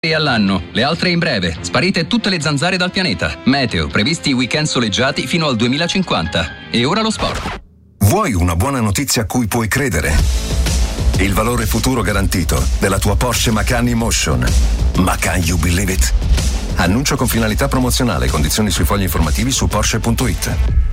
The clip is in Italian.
all'anno, le altre in breve. Sparite tutte le zanzare dal pianeta. Meteo, previsti weekend soleggiati fino al 2050. E ora lo sport. Vuoi una buona notizia a cui puoi credere? Il valore futuro garantito della tua Porsche Macan Emotion. Ma can you believe it? Annuncio con finalità promozionale. Condizioni sui fogli informativi su Porsche.it.